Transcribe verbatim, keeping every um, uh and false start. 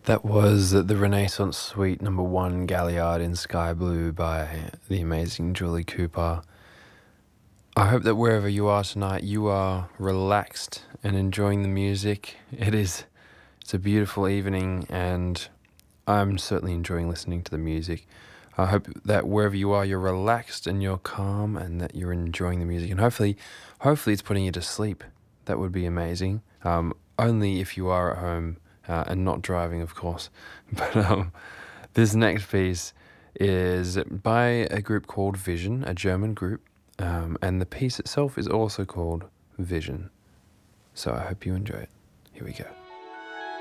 That was the Renaissance Suite number one Galliard in Sky Blue by the amazing Julie Cooper. I hope that wherever you are tonight, you are relaxed and enjoying the music. It is, it's a beautiful evening, and I'm certainly enjoying listening to the music. I hope that wherever you are, you're relaxed and you're calm, and that you're enjoying the music. And hopefully, hopefully, it's putting you to sleep. That would be amazing. Um, only if you are at home uh, and not driving, of course. But um, this next piece is by a group called Vision, a German group, um, and the piece itself is also called Vision. So I hope you enjoy it. Here we go.